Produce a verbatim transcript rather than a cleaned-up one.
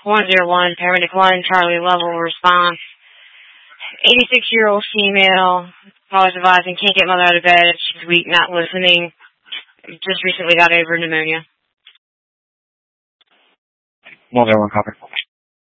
one zero one, paramedic one, Charlie level response. eighty-six-year-old female, calls advising, can't get mother out of bed, she's weak, not listening, just recently got over pneumonia. one zero one, copy.